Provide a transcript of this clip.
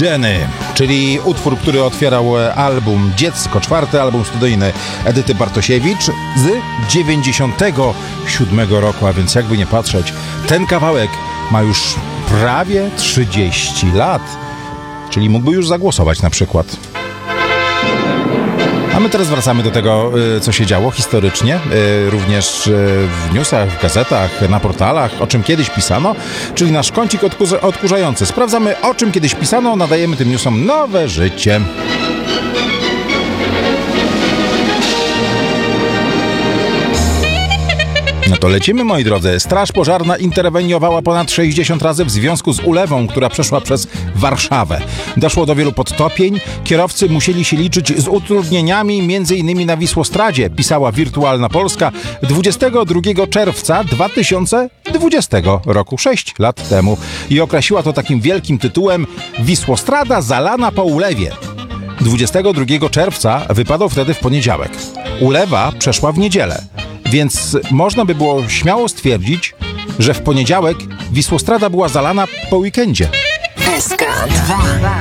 Jenny, czyli utwór, który otwierał album Dziecko, 4. album studyjny Edyty Bartosiewicz z 97 roku, a więc jakby nie patrzeć, ten kawałek ma już prawie 30 lat, czyli mógłby już zagłosować na przykład. A my teraz wracamy do tego, co się działo historycznie, również w newsach, w gazetach, na portalach, o czym kiedyś pisano, czyli nasz kącik odkurzający. Sprawdzamy, o czym kiedyś pisano, nadajemy tym newsom nowe życie. No to lecimy, moi drodzy. Straż pożarna interweniowała ponad 60 razy w związku z ulewą, która przeszła przez Warszawę. Doszło do wielu podtopień. Kierowcy musieli się liczyć z utrudnieniami, m.in. na Wisłostradzie, pisała Wirtualna Polska 22 czerwca 2020 roku, 6 lat temu. I określiła to takim wielkim tytułem Wisłostrada zalana po ulewie. 22 czerwca wypadał wtedy w poniedziałek. Ulewa przeszła w niedzielę. Więc można by było śmiało stwierdzić, że w poniedziałek Wisłostrada była zalana po weekendzie. SK2